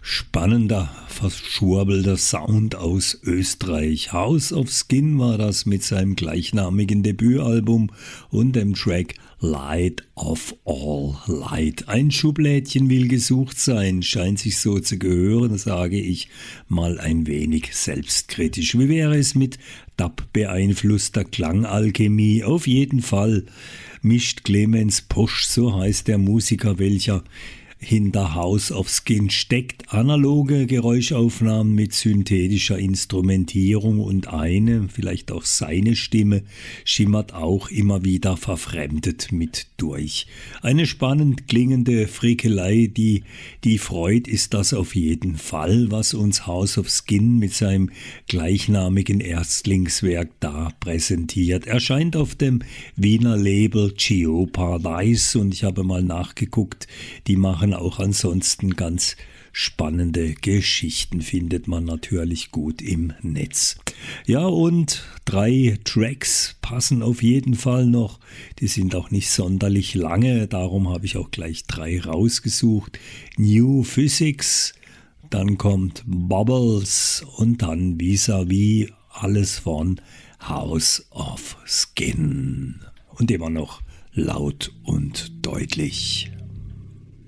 Spannender, verschwurbelter Sound aus Österreich. House of Skin war das mit seinem gleichnamigen Debütalbum und dem Track Light of All Light. Ein Schublädchen will gesucht sein, scheint sich so zu gehören, sage ich mal ein wenig selbstkritisch. Wie wäre es mit Dub-beeinflusster Klangalchemie? Auf jeden Fall mischt Clemens Posch, so heißt der Musiker, welcher hinter House of Skin steckt, analoge Geräuschaufnahmen mit synthetischer Instrumentierung und vielleicht auch seine Stimme, schimmert auch immer wieder verfremdet mit durch. Eine spannend klingende Frickelei, die freut, ist das auf jeden Fall, was uns House of Skin mit seinem gleichnamigen Erstlingswerk da präsentiert. Erscheint auf dem Wiener Label Geoparadise und ich habe mal nachgeguckt, die machen auch ansonsten ganz spannende Geschichten, findet man natürlich gut im Netz. Ja, und 3 Tracks passen auf jeden Fall noch. Die sind auch nicht sonderlich lange, darum habe ich auch gleich 3 rausgesucht. New Physics, dann kommt Bubbles und dann Vis-a-vis, alles von House of Skin. Und immer noch laut und deutlich.